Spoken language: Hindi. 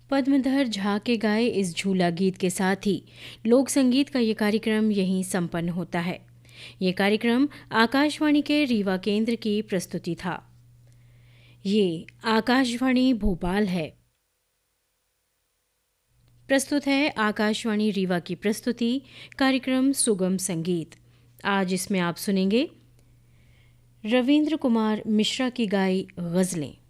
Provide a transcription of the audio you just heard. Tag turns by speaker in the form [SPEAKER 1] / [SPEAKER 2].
[SPEAKER 1] पद्मधर झा के गाए इस झूला गीत के साथ ही लोक संगीत का ये कार्यक्रम यहीं संपन्न होता है। ये कार्यक्रम आकाशवाणी के रीवा केंद्र की प्रस्तुति था। ये आकाशवाणी भोपाल है। प्रस्तुत है आकाशवाणी रीवा की प्रस्तुति कार्यक्रम सुगम संगीत। आज इसमें आप सुनेंगे रविंद्र कुमार मिश्रा की गाई गज़लें।